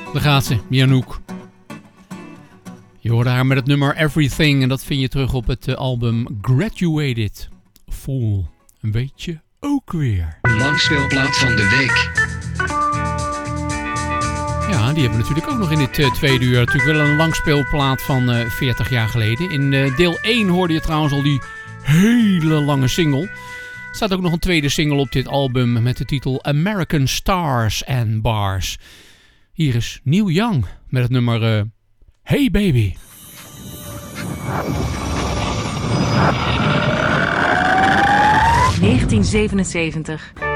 Daar gaat ze, Mihanouk. Je hoorde haar met het nummer Everything en dat vind je terug op het album Graduated. Fool, een beetje ook weer. Langspeelplaat van de week. Ja, die hebben we natuurlijk ook nog in dit tweede uur. Natuurlijk wel een langspeelplaat van 40 jaar geleden. In deel 1 hoorde je trouwens al die hele lange single. Er staat ook nog een tweede single op dit album met de titel American Stars and Bars. Hier is Neil Young met het nummer Hey Baby. ...1977...